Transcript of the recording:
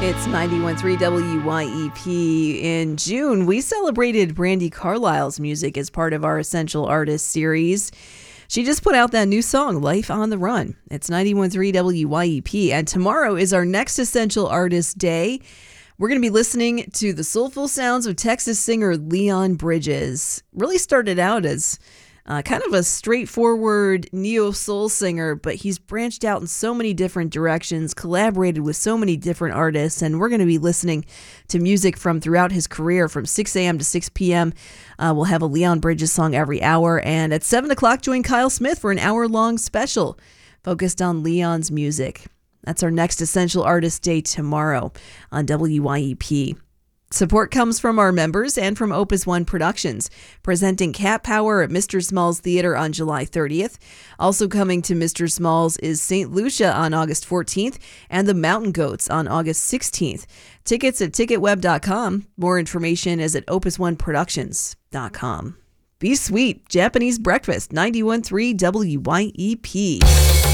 It's 91.3 WYEP. In June, we celebrated Brandi Carlile's music as part of our Essential Artist series. She just put out that new song, Life on the Run. It's 91.3 WYEP, and tomorrow is our next Essential Artist Day. We're going to be listening to the soulful sounds of Texas singer Leon Bridges. Really started out as kind of a straightforward neo-soul singer, but he's branched out in so many different directions, collaborated with so many different artists, and we're going to be listening to music from throughout his career from 6 a.m. to 6 p.m. We'll have a Leon Bridges song every hour, and at 7 o'clock, join Kyle Smith for an hour-long special focused on Leon's music. That's our next Essential Artist Day tomorrow on WYEP. Support comes from our members and from Opus One Productions, presenting Cat Power at Mr. Small's Theater on July 30th. Also coming to Mr. Small's is St. Lucia on August 14th and the Mountain Goats on August 16th. Tickets at ticketweb.com. More information is at opusoneproductions.com. Be sweet. Japanese Breakfast, 91.3 WYEP.